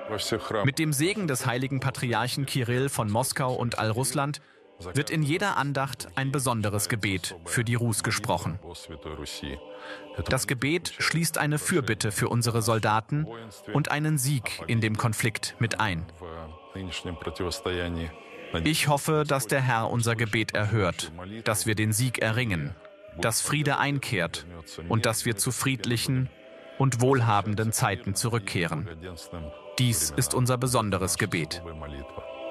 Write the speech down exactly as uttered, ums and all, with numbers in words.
Mit dem Segen des heiligen Patriarchen Kirill von Moskau und All-Russland wird in jeder Andacht ein besonderes Gebet für die Rus gesprochen. Das Gebet schließt eine Fürbitte für unsere Soldaten und einen Sieg in dem Konflikt mit ein. Ich hoffe, dass der Herr unser Gebet erhört, dass wir den Sieg erringen, dass Friede einkehrt und dass wir zu friedlichen und wohlhabenden Zeiten zurückkehren. Dies ist unser besonderes Gebet.